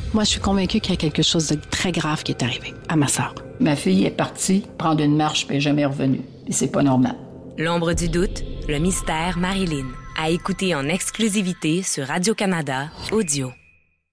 Moi, je suis convaincue qu'il y a quelque chose de très grave qui est arrivé à ma sœur. Ma fille est partie prendre une marche puis elle n'est jamais revenue. Et c'est pas normal. L'ombre du doute, le mystère Marilyn. À écouter en exclusivité sur Radio-Canada Audio.